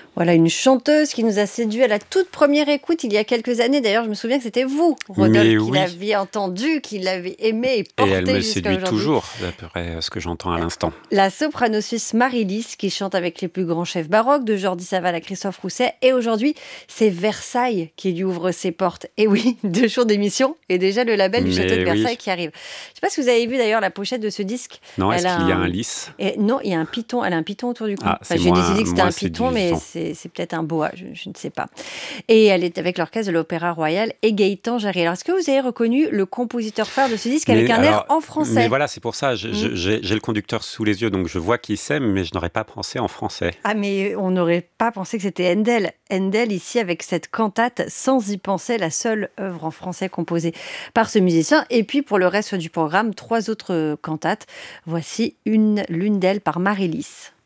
Voilà, une chanteuse qui nous a séduit à la toute première écoute il y a quelques années. D'ailleurs, je me souviens que c'était vous, Mais Rodolphe, qui oui, l'aviez entendue, qui l'avez aimée et et elle portée me jusqu'à séduit aujourd'hui. toujours, d'après ce que j'entends à l'instant. La soprano suisse Marie-Lys, qui chante avec les plus grands chefs baroques, de Jordi Savall à Christophe Rousset. Et aujourd'hui, c'est Versailles qui lui ouvre ses portes. Et oui, 2 jours d'émission et déjà le label du château de Mais oui, Versailles qui arrive. Je ne sais pas si vous avez vu d'ailleurs la pochette de ce disque. non, est-ce Elle a qu'il y a un un... lys? Non, il y a un python. Elle a un python autour du cou. Ah, Enfin, c'est j'ai décidé que c'était moins un python, mais séduisant. c'est peut-être un boa, je ne sais pas. Et elle est avec l'orchestre de l'Opéra Royal et Gaëtan Jarry. Alors, est-ce que vous avez reconnu le compositeur phare de ce disque avec un air en Mais français? voilà, c'est pour ça, j'ai le conducteur sous les yeux, donc je vois qui c'est, mais je n'aurais pas pensé en français. Ah, mais on n'aurait pas pensé que c'était Handel. Handel, ici, avec cette cantate, sans y penser, la seule œuvre en français composée par ce musicien. Et puis, pour le reste du programme, 3 autres cantates. Voici l'une d'elles par Marie-Lys.